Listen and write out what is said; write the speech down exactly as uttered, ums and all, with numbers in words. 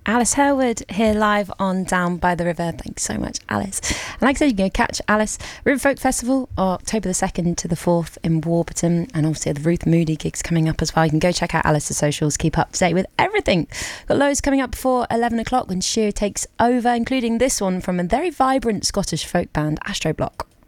Alice Herwood here live on Down by the River. Thanks so much, Alice. And like I said, you can go catch Alice River Folk Festival October the second to the fourth in Warburton, and also the Ruth Moody gigs coming up as well. You can go check out Alice's socials, keep up to date with everything. Got loads coming up before eleven o'clock when Sheer takes over, including this one from a very vibrant Scottish folk band, Astro Block.